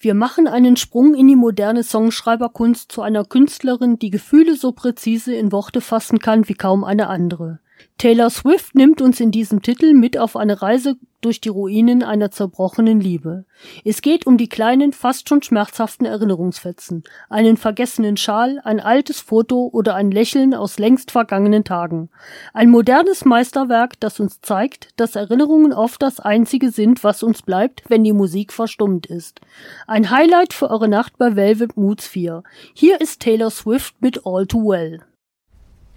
Wir machen einen Sprung in die moderne Songschreiberkunst zu einer Künstlerin, die Gefühle so präzise in Worte fassen kann wie kaum eine andere. Taylor Swift nimmt uns in diesem Titel mit auf eine Reise durch die Ruinen einer zerbrochenen Liebe. Es geht um die kleinen, fast schon schmerzhaften Erinnerungsfetzen, einen vergessenen Schal, ein altes Foto oder ein Lächeln aus längst vergangenen Tagen. Ein modernes Meisterwerk, das uns zeigt, dass Erinnerungen oft das Einzige sind, was uns bleibt, wenn die Musik verstummt ist. Ein Highlight für eure Nacht bei Velvet Moods 4. Hier ist Taylor Swift mit All Too Well.